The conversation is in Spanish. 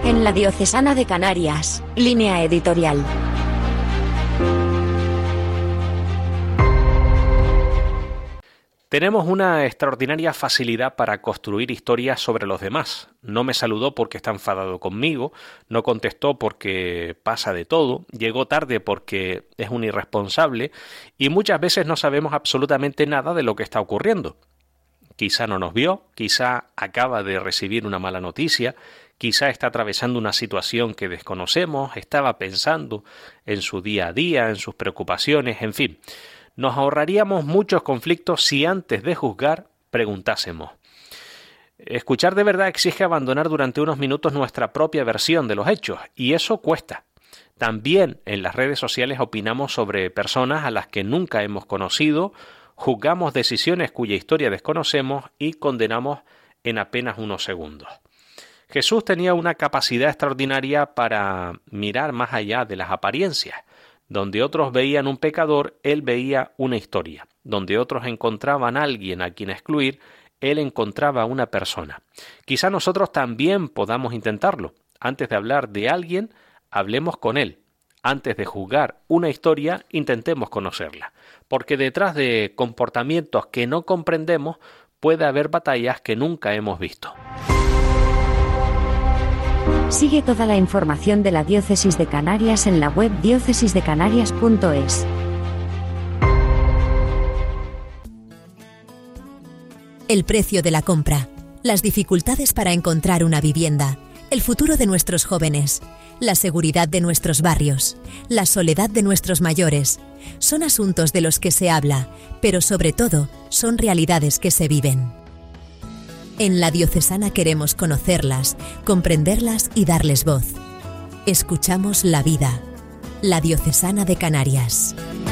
En la Diocesana de Canarias, Línea Editorial. Tenemos una extraordinaria facilidad para construir historias sobre los demás. No me saludó porque está enfadado conmigo, no contestó porque pasa de todo, llegó tarde porque es un irresponsable y muchas veces no sabemos absolutamente nada de lo que está ocurriendo. Quizá no nos vio, quizá acaba de recibir una mala noticia, quizá está atravesando una situación que desconocemos, estaba pensando en su día a día, en sus preocupaciones, en fin. Nos ahorraríamos muchos conflictos si antes de juzgar preguntásemos. Escuchar de verdad exige abandonar durante unos minutos nuestra propia versión de los hechos, y eso cuesta. También en las redes sociales opinamos sobre personas a las que nunca hemos conocido, juzgamos decisiones cuya historia desconocemos y condenamos en apenas unos segundos. Jesús tenía una capacidad extraordinaria para mirar más allá de las apariencias. Donde otros veían un pecador, él veía una historia. Donde otros encontraban a alguien a quien excluir, él encontraba una persona. Quizá nosotros también podamos intentarlo. Antes de hablar de alguien, hablemos con él. Antes de juzgar una historia, intentemos conocerla. Porque detrás de comportamientos que no comprendemos, puede haber batallas que nunca hemos visto. Sigue toda la información de la Diócesis de Canarias en la web diócesisdecanarias.es. El precio de la compra, las dificultades para encontrar una vivienda, el futuro de nuestros jóvenes, la seguridad de nuestros barrios, la soledad de nuestros mayores, son asuntos de los que se habla, pero sobre todo son realidades que se viven. En la Diocesana queremos conocerlas, comprenderlas y darles voz. Escuchamos la vida. La Diocesana de Canarias.